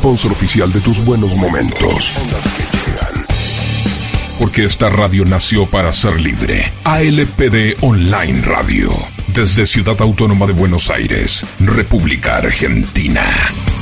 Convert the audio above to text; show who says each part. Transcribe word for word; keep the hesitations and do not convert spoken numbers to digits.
Speaker 1: sponsor oficial de tus buenos momentos. Porque esta radio nació para ser libre. A L P D Online Radio. Desde Ciudad Autónoma de Buenos Aires, República Argentina.